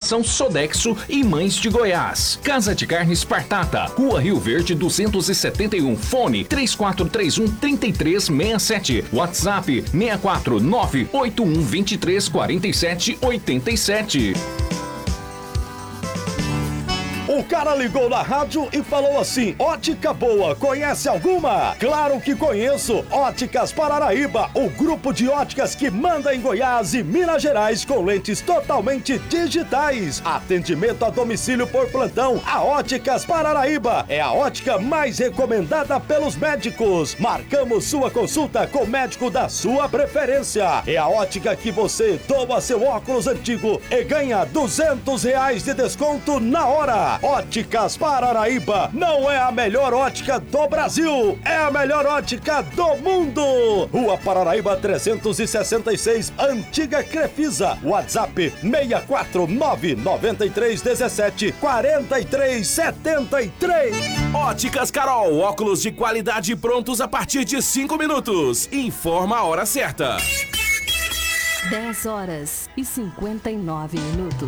Organização Sodexo e Mães de Goiás. Casa de Carnes Partata, Rua Rio Verde 271, fone 3431-3367, WhatsApp 649-8123-4787. O cara ligou na rádio e falou assim: ótica boa, conhece alguma? Claro que conheço, Óticas Pararaíba, o grupo de óticas que manda em Goiás e Minas Gerais com lentes totalmente digitais. Atendimento a domicílio por plantão. A Óticas Pararaíba é a ótica mais recomendada pelos médicos. Marcamos sua consulta com o médico da sua preferência. É a ótica que você doa seu óculos antigo e ganha R$200 de desconto na hora. Óticas Pararaíba não é a melhor ótica do Brasil, é a melhor ótica do mundo. Rua Pararaíba 366, Antiga Crefisa. WhatsApp 649-9317-4373. Óticas Carol, óculos de qualidade prontos a partir de 5 minutos. Informa a hora certa. 10 horas e 59 minutos.